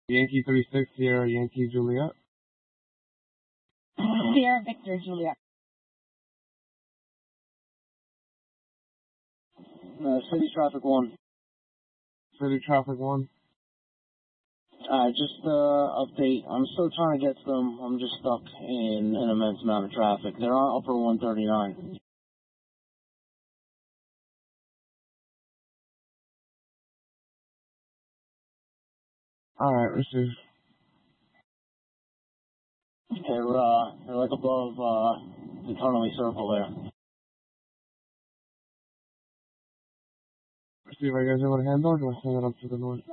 Yankee 36, Sierra Yankee Juliet. Sierra Victor Juliet. City Traffic 1. City Traffic 1. Just update. I'm still trying to get to them. I'm just stuck in an immense amount of traffic. They're on Upper 139. Alright, receive. They're like above the Tunnelly Circle there. Receive, are you guys able to handle, or do I send it up to the north?